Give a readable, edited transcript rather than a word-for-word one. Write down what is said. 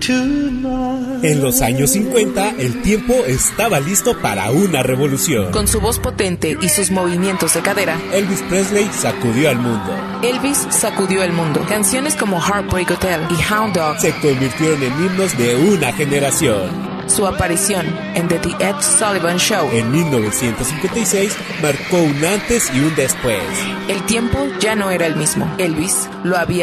En los años 50, el tiempo estaba listo para una revolución. Con su voz potente y sus movimientos de cadera, Elvis Presley sacudió al mundo. Elvis sacudió el mundo. Canciones como Heartbreak Hotel y Hound Dog se convirtieron en himnos de una generación. Su aparición en The Ed Sullivan Show en 1956 marcó un antes y un después. El tiempo ya no era el mismo. Elvis lo había